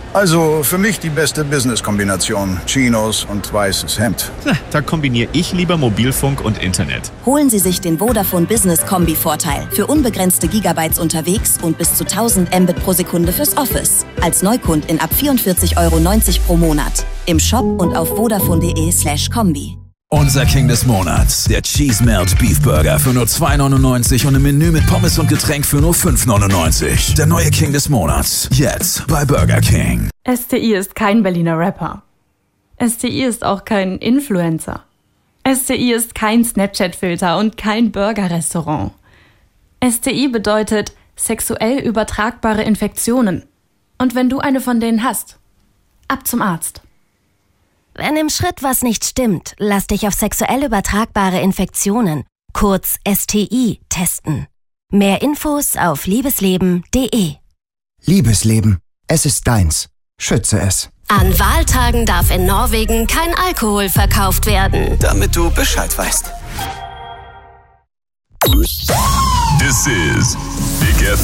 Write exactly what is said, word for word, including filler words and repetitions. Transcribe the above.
Also für mich die beste Business-Kombination. Chinos und weißes Hemd. Na, da kombiniere ich lieber Mobilfunk und Internet. Holen Sie sich den Vodafone Business Kombi-Vorteil. Für unbegrenzte Gigabytes unterwegs und bis zu tausend Mbit pro Sekunde fürs Office. Als Neukundin ab vierundvierzig Euro neunzig pro Monat. Im Shop und auf vodafone.de slash Kombi. Unser King des Monats, der Cheese Melt Beef Burger für nur zwei neunundneunzig und ein Menü mit Pommes und Getränk für nur fünf neunundneunzig. Der neue King des Monats, jetzt bei Burger King. S T I ist kein Berliner Rapper. S T I ist auch kein Influencer. S T I ist kein Snapchat-Filter und kein Burger-Restaurant. S T I bedeutet sexuell übertragbare Infektionen. Und wenn du eine von denen hast, ab zum Arzt. Wenn im Schritt was nicht stimmt, lass dich auf sexuell übertragbare Infektionen, kurz S T I, testen. Mehr Infos auf liebesleben punkt de. Liebesleben, es ist deins. Schütze es. An Wahltagen darf in Norwegen kein Alkohol verkauft werden. Damit du Bescheid weißt. This is Big F